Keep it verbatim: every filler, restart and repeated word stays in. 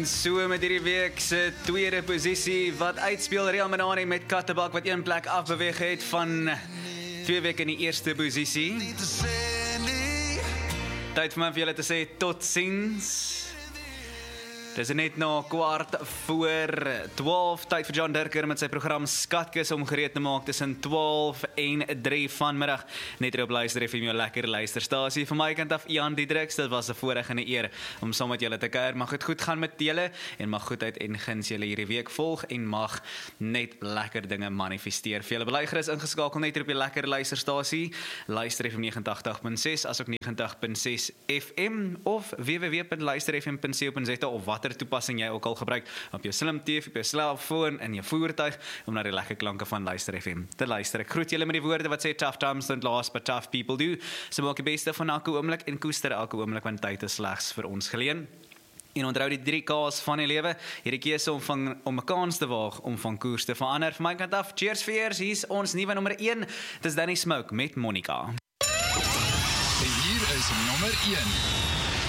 En so met hierdie week se tweede posisie wat uitspeel Real Madrid met Kattebak wat een plek afbeweeg het van twee weke in die eerste posisie. Tyd vir my vir julle te sê tot ziens. Dis net na kwart voor twaalf, tyd vir John Dirker met sy program Skatkis om gereed te maak tussen twaalf en drie vanmiddag. Net hier op Luister F M, jou lekker luisterstasie. Van my kant af, Ian Diedriks, dit was 'n voorreg en 'n eer om saam met julle te kuier. Mag het goed gaan met julle en mag goedheid en guns julle hierdie week volg en mag net lekker dinge manifesteer. Vir julle beluister is ingeskakel net hier op die lekker luisterstasie, Luister F M nege agt punt ses, asook nege agt punt ses F M of w w w punt luister f m punt co punt za of wat toepassing jy ook al gebruik op jou slim T V, op jou selfoon, in jou voertuig, om na die lekker klanke van Luister F M te luister. Ek groet julle met die woorde wat sê, tough times don't last, but tough people do. So maak die beste van elke oomblik en koester elke oomblik, want tyd is slegs vir ons geleen. En onthou die drie K's van die lewe, hierdie keuse om, van, om 'n kans te waag, om van koers te verander. Van my kant af, cheers vir eers, hier is ons nuwe nommer een, dit is Danny Smoke met Monica. En hier is nommer een.